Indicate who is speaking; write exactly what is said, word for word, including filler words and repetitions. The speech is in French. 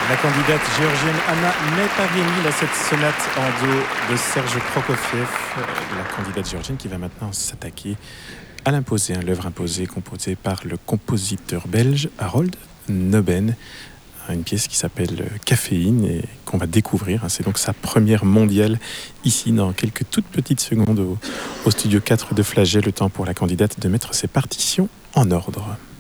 Speaker 1: La candidate géorgienne Anna Neparini, cette sonate en do de Serge Prokofiev, la candidate géorgienne qui va maintenant s'attaquer à l'imposé, hein, l'œuvre imposée composée par le compositeur belge Harold Neuben, une pièce qui s'appelle Caféine et qu'on va découvrir. C'est donc sa première mondiale ici dans quelques toutes petites secondes au, au studio quatre de Flagey, le temps pour la candidate de mettre ses partitions en ordre.